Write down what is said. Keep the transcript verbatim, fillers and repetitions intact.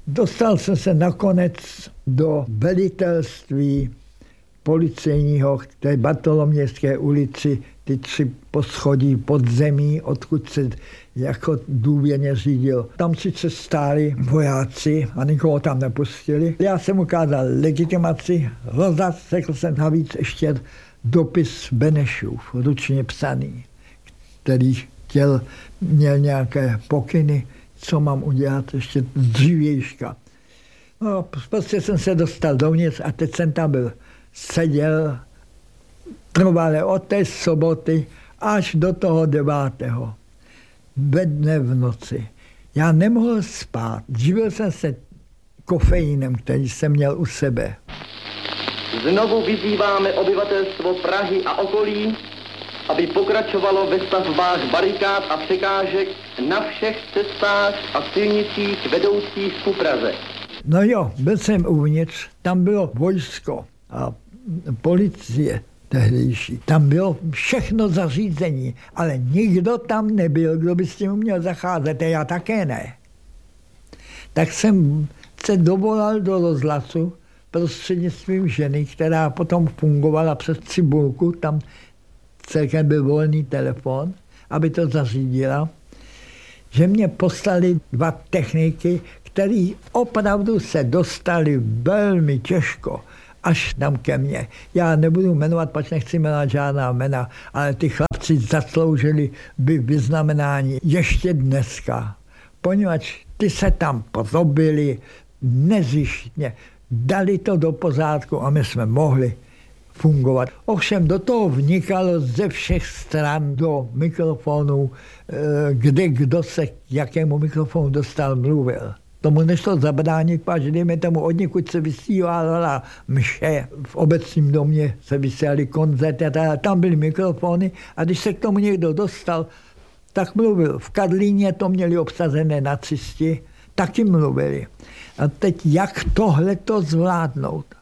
Dostal jsem se nakonec do velitelství policejního v té Bartolomějské ulici, ty tři poschodí podzemí, odkud se jako důvěrně řídil. Tam sice stáli vojáci a nikoho tam nepustili. Já jsem ukázal legitimaci, rozsekl jsem navíc ještě dopis Benešův, ručně psaný, který chtěl, měl nějaké pokyny, co mám udělat ještě dřívějška. No, prostě jsem se dostal dovnitř a teď jsem tam byl. Seděl trvale od té soboty až do toho devátého. Ve dne v noci. Já nemohl spát. Živil jsem se kofeinem, který jsem měl u sebe. Znovu vyzýváme obyvatelstvo Prahy a okolí, aby pokračovalo ve stavbách barikád a překážek na všech cestách a silnicích vedoucích ku Praze. No jo, byl jsem uvnitř, tam bylo vojsko a policie tehdejší. Tam bylo všechno zařízení, ale nikdo tam nebyl, kdo by s tím uměl zacházet, a já také ne. Tak jsem se dovolal do rozhlasu prostřednictvím ženy, která potom fungovala přes cibulku, tam celkem byl volný telefon, aby to zařídila, že mě poslali dva techniky, který opravdu se dostali velmi těžko až tam ke mně. Já nebudu jmenovat, pač nechci jmenovat žádná jména, ale ty chlapci zasloužili by vyznamenání ještě dneska. Poněvadž ty se tam podobili nezištně, dali to do pořádku a my jsme mohli fungovat. Ovšem do toho vnikalo ze všech stran do mikrofonu, kde kdo se k jakému mikrofonu dostal, mluvil. Tomu nešlo zabránit, pač dejme tomu od někud se vysílala mše. V obecním domě se vysílali koncerty, tam byly mikrofony a když se k tomu někdo dostal, tak mluvil. V Karlíně to měli obsazené nacisti, taky mluvili. A teď jak tohle to zvládnout?